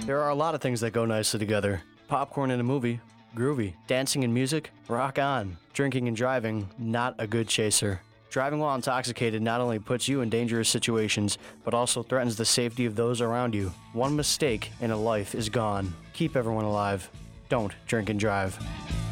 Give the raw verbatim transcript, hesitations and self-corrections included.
There are a lot of things that go nicely together. Popcorn in a movie, groovy. Dancing and music, rock on. Drinking and driving, not a good chaser. Driving while intoxicated not only puts you in dangerous situations, but also threatens the safety of those around you. One mistake and a life is gone. Keep everyone alive. Don't drink and drive.